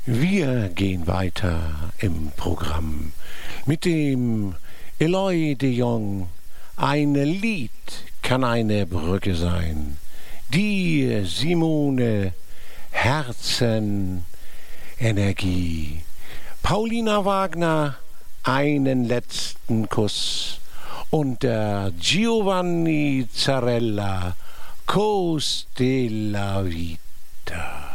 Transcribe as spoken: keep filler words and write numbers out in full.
Wir gehen weiter im Programm mit dem Eloy de Jong. Ein Lied kann eine Brücke sein. Die Simone Herzen Energie. Paulina Wagner, einen letzten Kuss. Und der Giovanni Zarella, Costa della Vita.